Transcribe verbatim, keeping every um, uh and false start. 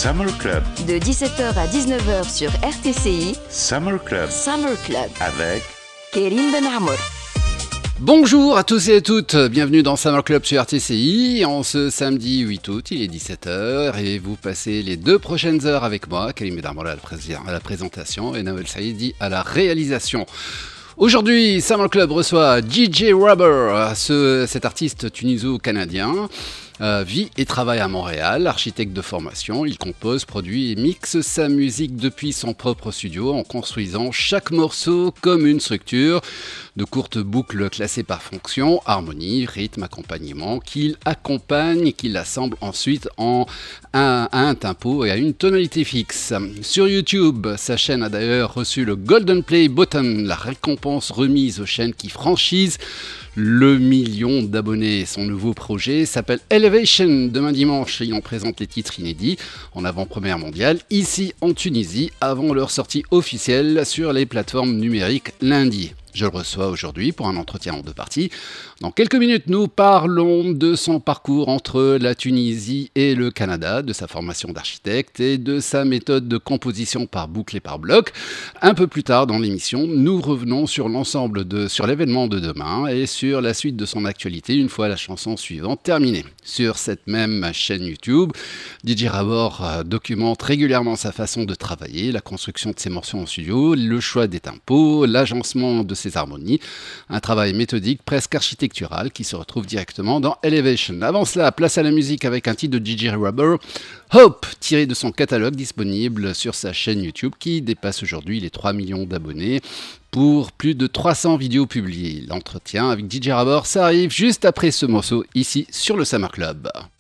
Summer Club. De dix-sept heures à dix-neuf heures sur R T C I. Summer Club. Summer Club. Avec Kérim Ben Amour. Bonjour à tous et à toutes, bienvenue dans Summer Club sur R T C I. En ce samedi huit août, il est dix-sept heures et vous passez les deux prochaines heures avec moi, Kérim Ben Amour à la, pré- à la présentation et Nawel Saïdi à la réalisation. Aujourd'hui, Summer Club reçoit D J Rubber, ce, cet artiste tuniso-canadien. Euh, vit et travaille à Montréal, architecte de formation, il compose, produit et mixe sa musique depuis son propre studio en construisant chaque morceau comme une structure de courtes boucles classées par fonction, harmonie, rythme, accompagnement, qu'il accompagne et qu'il assemble ensuite en un, à un tempo et à une tonalité fixe. Sur YouTube, sa chaîne a d'ailleurs reçu le Golden Play Button, la récompense remise aux chaînes qui franchissent le million d'abonnés. Son nouveau projet s'appelle Elevation. Demain dimanche, il en présente les titres inédits en avant-première mondiale, ici en Tunisie, avant leur sortie officielle sur les plateformes numériques lundi. Je le reçois aujourd'hui pour un entretien en deux parties. Dans quelques minutes, nous parlons de son parcours entre la Tunisie et le Canada, de sa formation d'architecte et de sa méthode de composition par boucle et par bloc. Un peu plus tard dans l'émission, nous revenons sur l'ensemble de, sur l'événement de demain et sur la suite de son actualité une fois la chanson suivante terminée. Sur cette même chaîne YouTube, D J Rubber documente régulièrement sa façon de travailler, la construction de ses morceaux en studio, le choix des tempos, l'agencement de ses harmonies, un travail méthodique presque architectural qui se retrouve directement dans Elevation. Avant cela, place à la musique avec un titre de D J Rubber, Hope, tiré de son catalogue disponible sur sa chaîne YouTube qui dépasse aujourd'hui les trois millions d'abonnés pour plus de trois cents vidéos publiées. L'entretien avec D J Rubber, ça arrive juste après ce morceau ici sur le Summer Club.